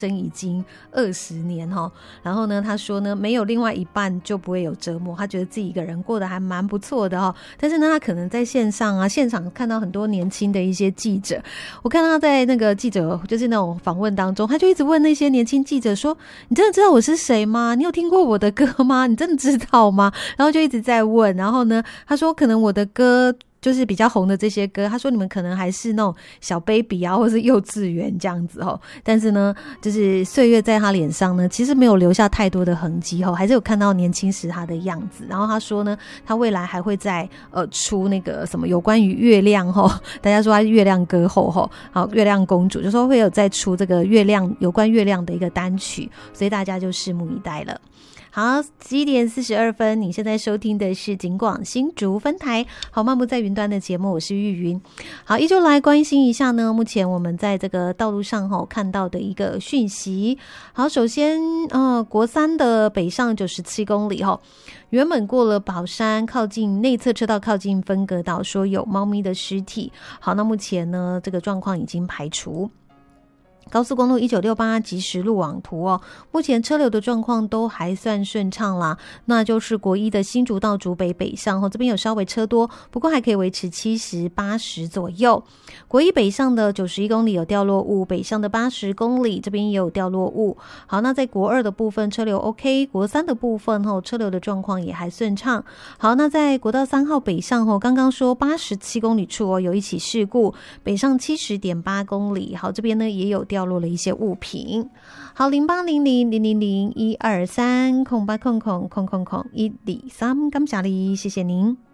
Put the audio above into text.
已经20年然后呢他说呢没有另外一半就不会有折磨，他觉得自己一个人过得还蛮不错的但是呢他可能在线上现场看到很多年轻的一些记者，我看到他在那个记者就是那种访问当中，他就一直问那些年轻记者说，你真的知道我是谁吗？你有听过我的歌吗？你真的知道吗？然后就一直在问，然后呢他说可能我的歌就是比较红的这些歌，他说你们可能还是那种小 baby 或是幼稚园这样子但是呢就是岁月在他脸上呢其实没有留下太多的痕迹还是有看到年轻时他的样子。然后他说呢他未来还会再出那个什么有关于月亮大家说他是月亮歌后月亮公主，就说会有再出这个月亮有关月亮的一个单曲，所以大家就拭目以待了。好，11点42分，你现在收听的是警广新竹分台好漫步在云端的节目，我是玉云。好，依旧来关心一下呢目前我们在这个道路上看到的一个讯息。好，首先国三的北上97公里原本过了宝山靠近内侧车道靠近分隔岛说有猫咪的尸体，好，那目前呢这个状况已经排除。高速公路1968即时路网图目前车流的状况都还算顺畅啦，那就是国一的新竹到竹北北上这边有稍微车多，不过还可以维持70、80左右。国一北上的91公里有掉落物，北上的80公里这边也有掉落物。好，那在国二的部分车流 OK， 国三的部分车流的状况也还顺畅。好，那在国道3号北上刚刚说87公里处有一起事故，北上70.8公里，好，这边呢也有掉落了一些物品。好，08000001230800000123，感谢你，谢谢您。